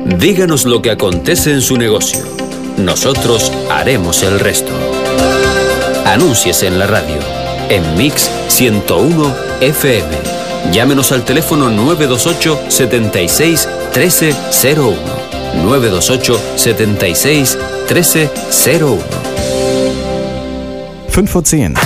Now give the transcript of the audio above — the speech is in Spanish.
Díganos lo que acontece en su negocio. Nosotros haremos el resto. Anúnciese en la radio, en Mix 101 FM. Llámenos al teléfono 928 76 1301. 928 76 1301. 5:10 Uhr.